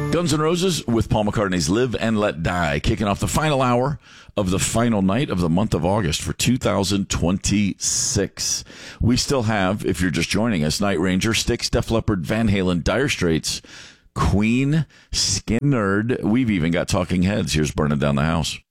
Guns N' Roses with Paul McCartney's Live and Let Die, kicking off the final hour of the final night of the month of August for 2026. We still have, if you're just joining us, Night Ranger, Styx, Def Leppard, Van Halen, Dire Straits, Queen, Skin Nerd. We've even got Talking Heads. Here's Burning Down the House.